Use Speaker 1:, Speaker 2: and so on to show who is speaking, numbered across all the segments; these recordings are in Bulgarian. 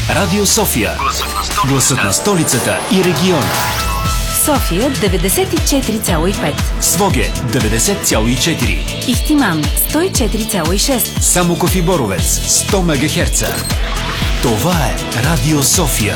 Speaker 1: Радио София. Гласът на столицата и региона.
Speaker 2: София 94,5.
Speaker 1: Своге 90,4.
Speaker 2: Ихтиман 104,6.
Speaker 1: Самоков и Боровец 100 МГц. Това е Радио София.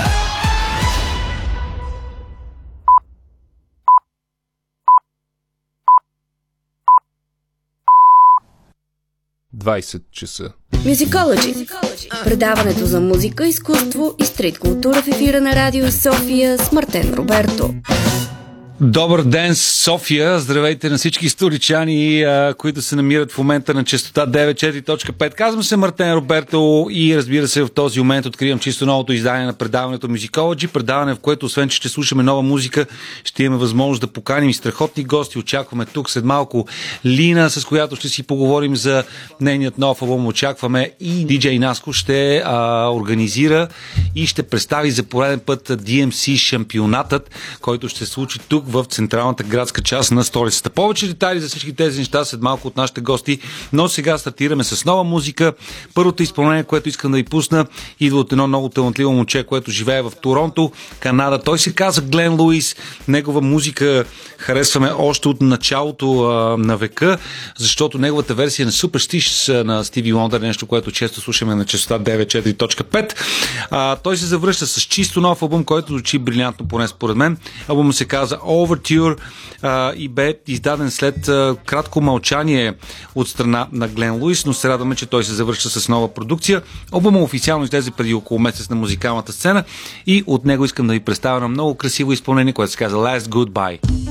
Speaker 3: часа.
Speaker 4: Musicology. Предаването за музика, изкуство и стрит култура в ефира на Радио София с Мартен Роберто.
Speaker 3: Добър ден, София! Здравейте на всички столичани, които се намират в момента на честота 94.5. Казвам се Мартен Роберто и разбира се в този момент откривам чисто новото издание на предаването Musicology. Предаване, в което освен, че ще слушаме нова музика, ще имаме възможност да поканим и страхотни гости. Очакваме тук след малко Лина, с която ще си поговорим за нейният нов албум. Очакваме и диджей Наско ще организира и ще представи за пореден път DMC шампионатът, който ще се случи тук в централната градска част на столицата. Повече детайли за всички тези неща след малко от нашите гости, но сега стартираме с нова музика. Първото изпълнение, което искам да ви пусна, идва от едно много талантливо момче, което живее в Торонто, Канада. Той се казва Глен Луис. Негова музика харесваме още от началото на века, защото неговата версия на Superstitious на Стиви Уондър, нещо, което често слушаме на честота 94.5. Той се завръща с чисто нов албум, който звучи брилянтно, поне според мен. Албумът се казва Overture и бе издаден след кратко мълчание от страна на Глен Луис, но се радваме, че той се завършва с нова продукция. Албумът официално излезе преди около месец на музикалната сцена и от него искам да ви представя на много красиво изпълнение, което се казва Last Goodbye.